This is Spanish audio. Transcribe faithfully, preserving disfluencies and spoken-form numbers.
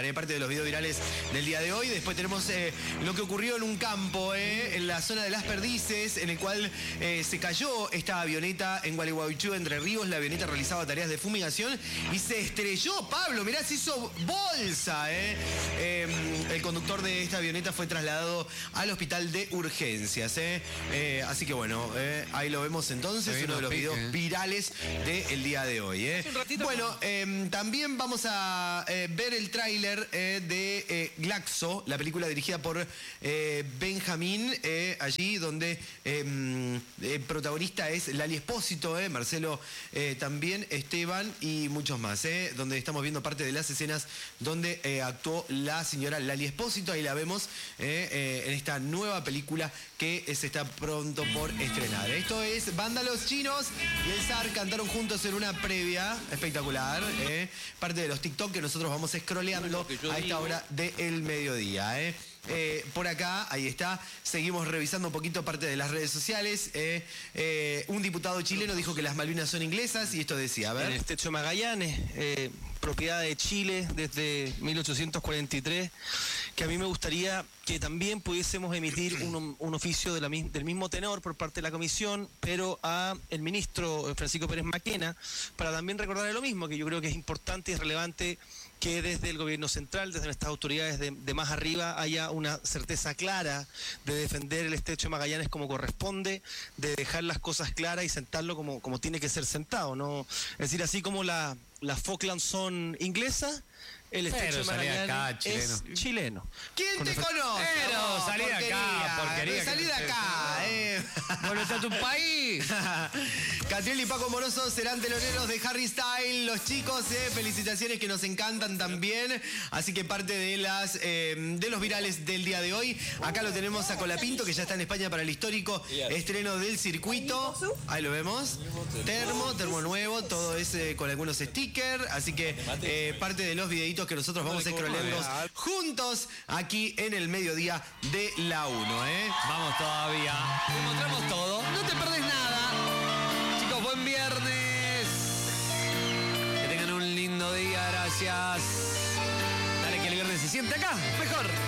eh, parte de los videos virales del día de hoy. Después tenemos eh, lo que ocurrió en un campo, eh, en la zona de Las Perdices, en el cual eh, se cayó esta avioneta en Gualeguaychú, Entre Ríos. La avioneta realizaba tareas de fumigación y se estrelló, Pablo, mirá, se hizo bolsa. Eh. Eh, el conductor de esta avioneta fue trasladado al hospital de urgencias. Eh. Eh, así que bueno, eh, ahí lo vemos entonces, uno de los videos virales del día de hoy. Eh. Bueno, eh, también vamos a eh, ver el tráiler eh, de eh, Glaxo, la película dirigida por eh, Benjamín, eh, allí donde eh, el protagonista es Lali Espósito, eh, Marcelo eh, también, Esteban y muchos más, eh, donde estamos viendo parte de las escenas donde eh, actuó la señora Lali Espósito. Ahí la vemos eh, eh, en esta nueva película que eh, se está pronto por estrenar. Esto es Vándalos Chinos y el zar cantaron juntos en una previa espectacular, eh, parte de los TikTok que nosotros vamos scrolleando a esta hora del mediodía. Eh. Eh, por acá, ahí está, seguimos revisando un poquito parte de las redes sociales. Eh, eh, un diputado chileno dijo que las Malvinas son inglesas y esto decía, a ver. El estrecho de Magallanes, eh, propiedad de Chile desde mil ochocientos cuarenta y tres, que a mí me gustaría que también pudiésemos emitir un, un oficio de la, del mismo tenor por parte de la comisión, pero a el ministro Francisco Pérez Maquena, para también recordarle lo mismo, que yo creo que es importante y es relevante que desde el gobierno central, desde nuestras autoridades de, de más arriba, haya una certeza clara de defender el estrecho de Magallanes como corresponde, de dejar las cosas claras y sentarlo como, como tiene que ser sentado, ¿no? Es decir, así como la, las Falklands son inglesas, el estrecho de Magallanes acá, chileno. es chileno. ¿Quién Con te efe... conoce? Pero no, salí de acá, porquería. Salí de acá, eh. Volvete a tu país. Catriel y Paco Moroso serán teloneros de Harry Style. Los chicos, eh, felicitaciones que nos encantan también. Así que parte de las eh, de los virales del día de hoy. Acá lo tenemos a Colapinto, que ya está en España para el histórico estreno del circuito. Ahí lo vemos. Termo, termo nuevo, todo es eh, con algunos stickers. Así que eh, parte de los videitos que nosotros vamos a scrollearlos juntos aquí en el mediodía de la uno, ¿eh? Vamos todavía. Encontramos todo. No te perdés nada. Chicos, buen viernes. Que tengan un lindo día, gracias. Dale que el viernes se siente acá, mejor.